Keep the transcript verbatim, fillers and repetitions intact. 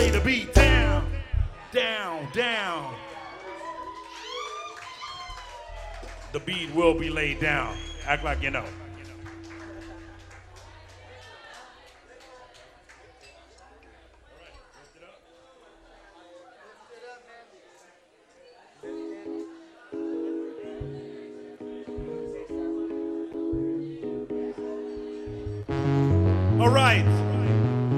lay the beat down, down, down. The beat will be laid down. Act like you know. All right.